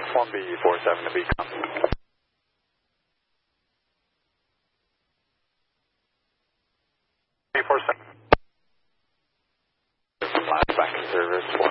1B47 to Beacon. B47. Last back in service.